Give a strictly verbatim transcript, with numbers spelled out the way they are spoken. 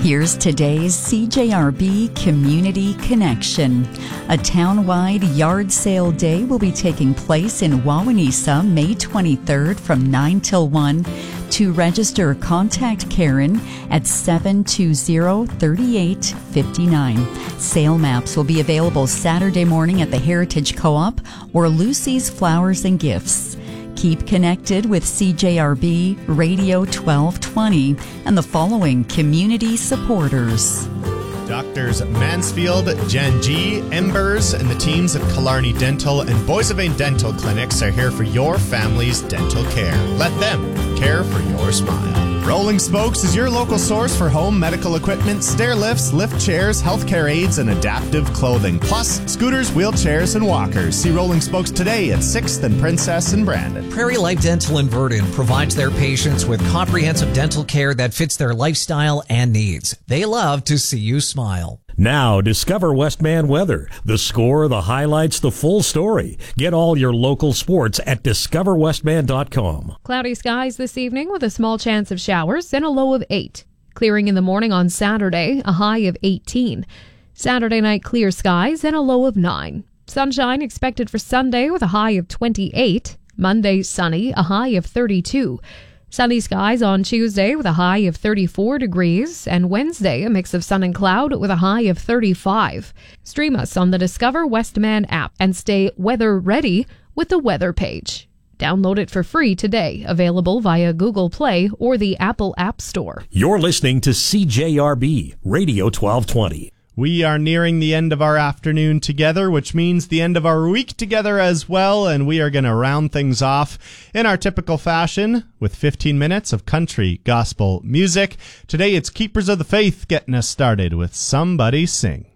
Here's today's C J R B Community Connection. A town-wide yard sale day will be taking place in Wawanesa May twenty-third from nine till one. To register, contact Karen at seven two zero, three eight five nine. Sale maps will be available Saturday morning at the Heritage Co-op or Lucy's Flowers and Gifts. Keep connected with C J R B Radio twelve twenty and the following community supporters. Doctors Mansfield, Jan G, Embers, and the teams at Killarney Dental and Boissevain Dental Clinics are here for your family's dental care. Let them care for your smile. Rolling Spokes is your local source for home medical equipment, stair lifts, lift chairs, healthcare aids, and adaptive clothing, plus scooters, wheelchairs, and walkers. See Rolling Spokes today at sixth and Princess in Brandon. Prairie Life Dental in Verdun provides their patients with comprehensive dental care that fits their lifestyle and needs. They love to see you smile. Now, discover Westman weather. The score, the highlights, the full story. Get all your local sports at discover westman dot com. Cloudy skies this evening with a small chance of showers and a low of eight. Clearing in the morning on Saturday, a high of eighteen. Saturday night clear skies and a low of nine. Sunshine expected for Sunday with a high of twenty-eight. Monday sunny, a high of thirty-two. Sunny skies on Tuesday with a high of thirty-four degrees, and Wednesday a mix of sun and cloud with a high of thirty-five. Stream us on the Discover Westman app and stay weather ready with the weather page. Download it for free today, available via Google Play or the Apple App Store. You're listening to C J R B Radio twelve twenty. We are nearing the end of our afternoon together, which means the end of our week together as well, and we are going to round things off in our typical fashion with fifteen minutes of country gospel music. Today it's Keepers of the Faith getting us started with Somebody Sing.